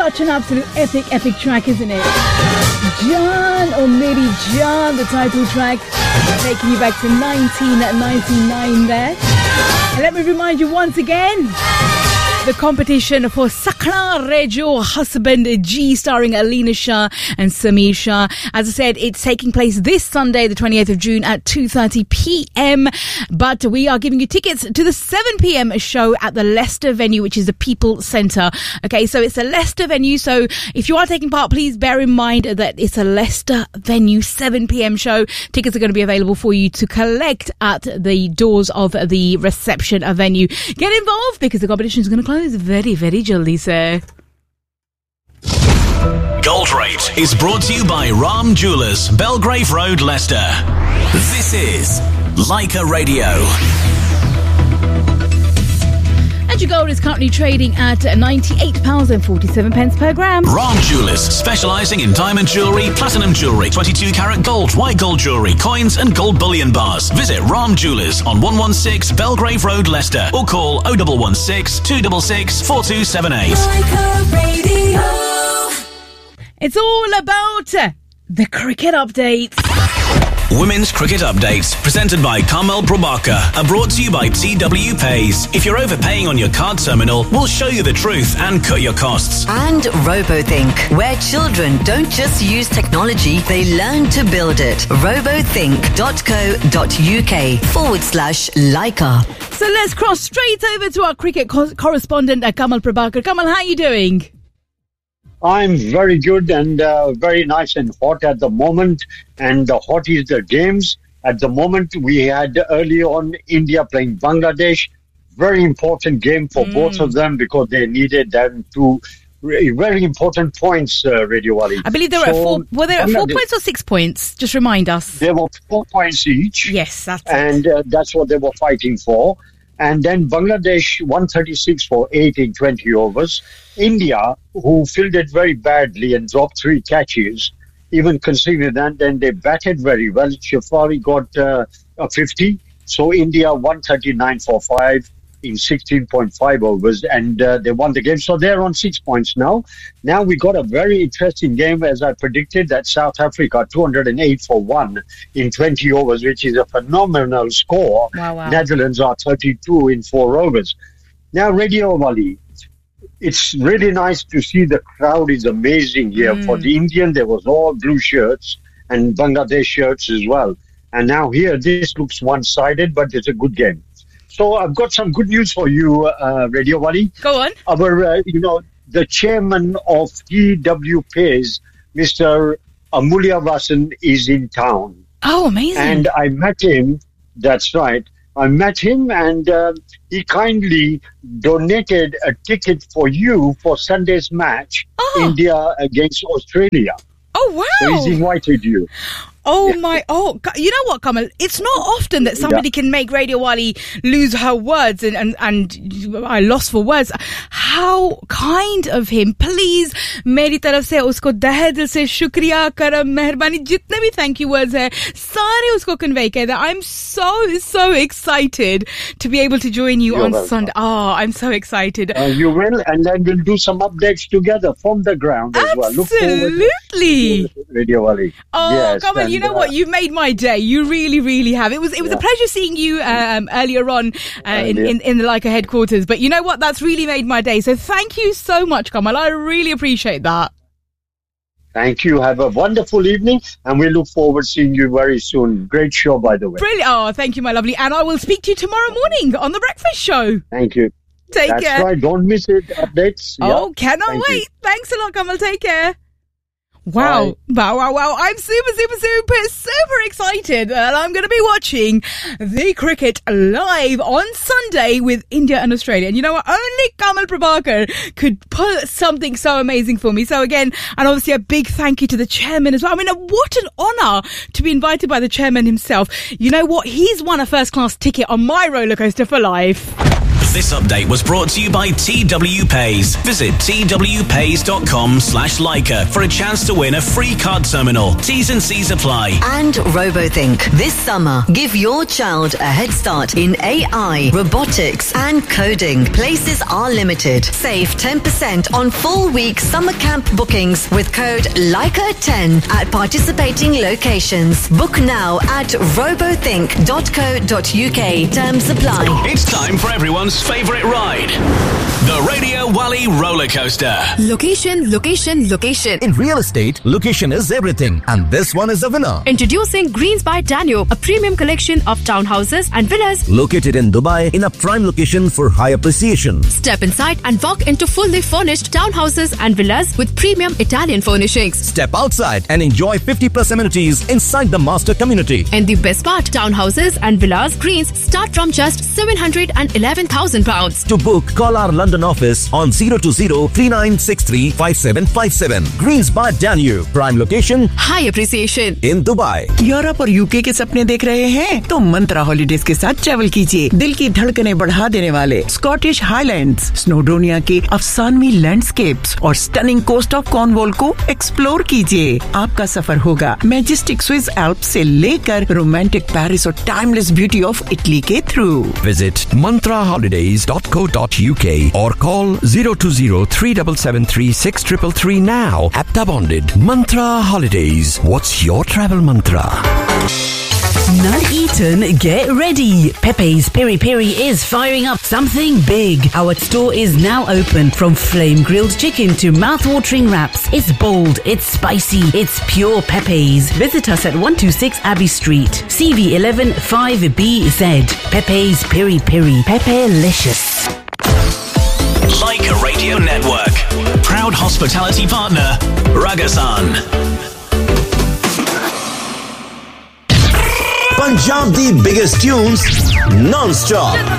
such an absolute epic track, isn't it? John, or maybe John, the title track, taking you back to 1999 there. And let me remind you once again, the competition for Sakna Rejo Husband G, starring Alina Shah and Sameer Shah. As I said, it's taking place this Sunday, the 28th of June at 2:30 p.m. But we are giving you tickets to the 7 p.m. show at the Leicester venue, which is the People Centre. Okay, so it's a Leicester venue. So if you are taking part, please bear in mind that it's a Leicester venue 7 p.m. show. Tickets are going to be available for you to collect at the doors of the reception venue. Get involved because the competition is going to close very, very jaldi, sir. Gold Rate is brought to you by Ram Jewellers, Belgrave Road, Leicester. This is Leica Radio. And your gold is currently trading at £98.47 per gram. Ram Jewellers, specialising in diamond jewellery, platinum jewellery, 22 carat gold, white gold jewellery, coins and gold bullion bars. Visit Ram Jewellers on 116 Belgrave Road, Leicester, or call 0116 266 4278. Leica Radio. It's all about the cricket updates. Women's Cricket Updates, presented by Kamal Prabhakar, are brought to you by TW Pays. If you're overpaying on your card terminal, we'll show you the truth and cut your costs. And RoboThink, where children don't just use technology, they learn to build it. robothink.co.uk/Leica. So let's cross straight over to our cricket correspondent, Kamal Prabhakar. Kamal, how are you doing? I'm very good and very nice and hot at the moment. And the hot is the games. At the moment, we had early on India playing Bangladesh. Very important game for both of them because they needed them to very important points, Radio Wali. I believe there were there 4 points or 6 points? Just remind us. There were 4 points each. Yes, that's and that's what they were fighting for. And then Bangladesh 136 for 8 in 20 overs. India, who fielded very badly and dropped 3 catches, even conceded, and then they batted very well. Shafari got a 50. So India 139 for 5 in 16.5 overs, and they won the game. So they're on 6 points now. Now we got a very interesting game, as I predicted, that South Africa 208 for 1 in 20 overs, which is a phenomenal score. Wow. Netherlands are 32 in 4 overs. Now, Radio Wali, it's really nice to see the crowd is amazing here. For the Indian, there was all blue shirts and Bangladesh shirts as well. And now here, this looks one-sided, but it's a good game. So I've got some good news for you, Radio Wali. Go on. Our, the chairman of TW Pays, Mr. Amulya Vasan, is in town. Oh, amazing. And I met him. That's right. I met him, and he kindly donated a ticket for you for Sunday's match, India against Australia. Oh, wow. So he's invited you. Oh, my. Oh, you know what, Kamal? It's not often that somebody can make Radio Wali lose her words and I lost for words. How kind of him. Please, मेरी तरफ से उसको तहे दिल से शुक्रिया करम मेहरबानी जितने भी thank you words है सारे उसको convey कर दे. I'm so excited to be able to join you on Sunday. Oh, I'm so excited. You will, and then we'll do some updates together from the ground as well. Look forward to Radio Wali. Oh, yes, Kamal, you know what? You've made my day. You really have. It was a pleasure seeing you earlier on in the Leica headquarters. But you know what? That's really made my day. So thank you so much, Kamal. I really appreciate that. Thank you. Have a wonderful evening, and we look forward to seeing you very soon. Great show, by the way. Brilliant. Oh, thank you, my lovely. And I will speak to you tomorrow morning on The Breakfast Show. Thank you. Take care. That's right. Don't miss it. Updates. Oh, cannot wait. Thanks a lot, Kamal. Take care. Wow. Wow. I'm super excited. I'm going to be watching the cricket live on Sunday with India and Australia. And you know what? Only Kamal Prabhakar could put something so amazing for me. So again, and obviously a big thank you to the chairman as well. I mean, what an honour to be invited by the chairman himself. You know what? He's won a first class ticket on my roller coaster for life. This update was brought to you by TW Pays. Visit twpays.com/Leica for a chance to win a free card terminal. T's and C's apply. And RoboThink. This summer, give your child a head start in AI, robotics and coding. Places are limited. Save 10% on full week summer camp bookings with code Leica10 at participating locations. Book now at robothink.co.uk. Terms apply. It's time for everyone's favourite ride. The Radio Wally roller coaster. Location, location, location. In real estate, location is everything. And this one is a winner. Introducing Greens by Danio, a premium collection of townhouses and villas Located in Dubai in a prime location for high appreciation. Step inside and walk into fully furnished townhouses and villas with premium Italian furnishings. Step outside and enjoy 50+ amenities inside the master community. And the best part, townhouses and villas Greens start from just £711,000. To book, call our London office on 020-3963-5757. Greens by Danube, prime location, High appreciation. in Dubai. Europe और UK के सपने देख रहे हैं तो मंत्रा holidays के साथ travel कीजिए। दिल की धड़कनें बढ़ा देने वाले स्कॉटिश हाईलैंड्स, स्नोडोनिया के अफसानवी लैंडस्केप्स और स्टनिंग कोस्ट ऑफ कॉर्नवॉल को एक्सप्लोर कीजिए। आपका सफर होगा मैजेस्टिक स्विस एल्प्स से लेकर रोमांटिक पेरिस और टाइमलेस ब्यूटी ऑफ इटली के through. Visit mantraholidays.co.uk or call 020-3773-6333 now. Apta bonded. Mantra Holidays. What's your travel mantra? Nuneaton, get ready. Pepe's Piri Piri is firing up something big. Our store is now open. From flame grilled chicken to mouth-watering wraps. It's bold, it's spicy, it's pure Pepe's. Visit us at 126 Abbey Street, CV11 5BZ. Pepe's Piri Piri. Pepe-licious. Leica Radio Network. Proud hospitality partner, Ragasan. Punjab the biggest tunes non-stop.